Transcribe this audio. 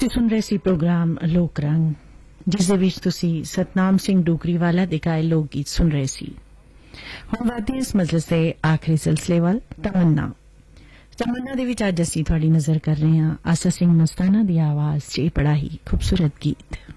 ਤੁਸੀਂ ਸੁਣ ਰਹੇ ਸੀ ਪ੍ਰੋਗਰਾਮ ਲੋਕ ਰੰਗ, ਜਿਸ ਦੇ ਵਿੱਚ ਤੁਸੀਂ ਸਤਨਾਮ ਸਿੰਘ ਡੋਗਰੀਵਾਲਾ ਦੇ ਗਾਏ ਲੋਕ ਗੀਤ ਸੁਣ ਰਹੇ ਸੀ। ਹੁਣ ਵਾਦੀ ਇਸ ਮਜਲਿਸ ਦੇ ਆਖਰੀ ਸਿਲਸਿਲੇ ਵੱਲ, ਤਮੰਨਾ ਦੇ ਵਿੱਚ ਅੱਜ ਅਸੀਂ ਤੁਹਾਡੀ ਨਜ਼ਰ ਕਰ ਰਹੇ ਹਾਂ ਆਸਾ ਸਿੰਘ ਮਸਤਾਨਾ ਦੀ ਆਵਾਜ਼ 'ਚ ਇਹ ਬੜਾ ਹੀ ਖੂਬਸੂਰਤ ਗੀਤ।